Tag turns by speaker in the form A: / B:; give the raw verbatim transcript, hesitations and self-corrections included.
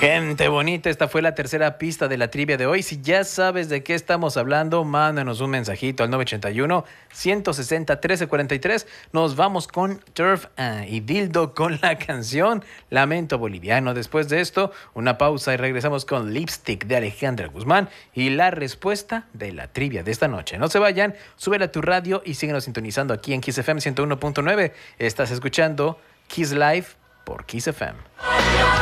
A: Gente bonita, esta fue la tercera pista de la trivia de hoy. Si ya sabes de qué estamos hablando, mándanos un mensajito al nueve ocho uno, uno seis cero, uno tres cuatro tres. Nos vamos con Turf ah, y Dildo con la canción Lamento Boliviano. Después de esto, una pausa y regresamos con Lipstick de Alejandra Guzmán y la respuesta de la trivia de esta noche. No se vayan, súbela a tu radio y síguenos sintonizando aquí en Kiss F M ciento uno punto nueve. Estás escuchando Kiss Live por Kiss F M.